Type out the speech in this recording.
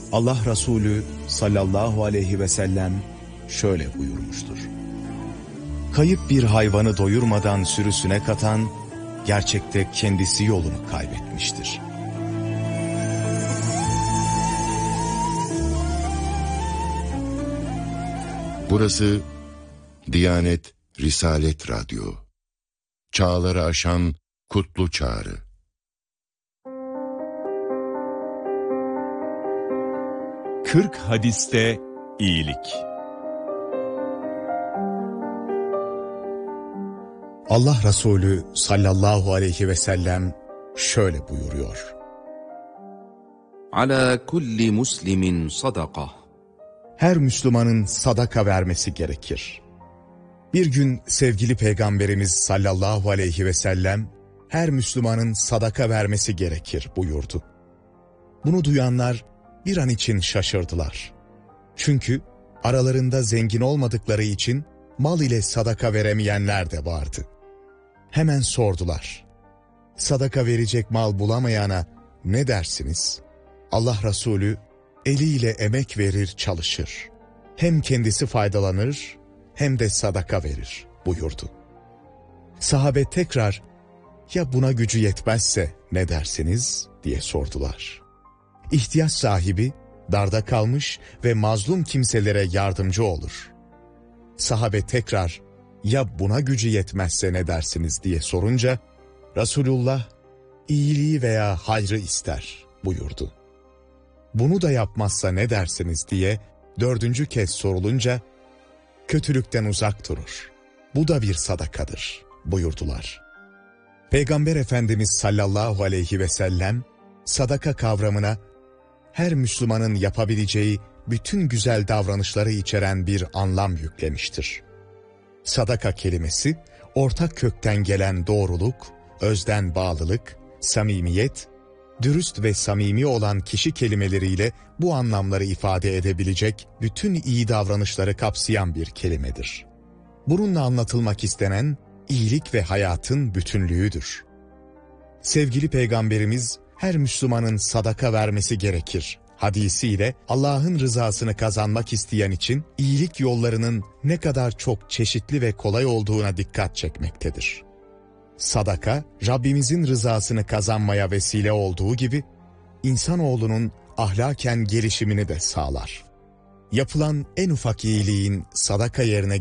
Allah Resulü sallallahu aleyhi ve sellem şöyle buyurmuştur. Kayıp bir hayvanı doyurmadan sürüsüne katan, gerçekte kendisi yolunu kaybetmiştir. Burası Diyanet Risalet Radyo. Çağları aşan kutlu çağrı. Kırk hadiste iyilik. Allah Resulü sallallahu aleyhi ve sellem şöyle buyuruyor. Ala kulli muslimin sadaka. Her Müslümanın sadaka vermesi gerekir. Bir gün sevgili Peygamberimiz sallallahu aleyhi ve sellem, her Müslümanın sadaka vermesi gerekir buyurdu. Bunu duyanlar bir an için şaşırdılar. Çünkü aralarında zengin olmadıkları için mal ile sadaka veremeyenler de vardı. Hemen sordular. Sadaka verecek mal bulamayana ne dersiniz? Allah Resulü eliyle emek verir, çalışır. Hem kendisi faydalanır hem de sadaka verir buyurdu. Sahabe tekrar ya buna gücü yetmezse ne dersiniz diye sordular. İhtiyaç sahibi darda kalmış ve mazlum kimselere yardımcı olur. Sahabe tekrar ya buna gücü yetmezse ne dersiniz diye sorunca Resulullah iyiliği veya hayrı ister buyurdu. Bunu da yapmazsa ne dersiniz diye 4. kez sorulunca kötülükten uzak durur. Bu da bir sadakadır buyurdular. Peygamber Efendimiz sallallahu aleyhi ve sellem sadaka kavramına her Müslümanın yapabileceği bütün güzel davranışları içeren bir anlam yüklemiştir. Sadaka kelimesi ortak kökten gelen doğruluk, özden bağlılık, samimiyet, dürüst ve samimi olan kişi kelimeleriyle bu anlamları ifade edebilecek bütün iyi davranışları kapsayan bir kelimedir. Bununla anlatılmak istenen iyilik ve hayatın bütünlüğüdür. Sevgili Peygamberimiz her Müslümanın sadaka vermesi gerekir hadisiyle Allah'ın rızasını kazanmak isteyen için iyilik yollarının ne kadar çok çeşitli ve kolay olduğuna dikkat çekmektedir. Sadaka, Rabbimizin rızasını kazanmaya vesile olduğu gibi, insanoğlunun ahlaken gelişimini de sağlar. Yapılan en ufak iyiliğin sadaka yerine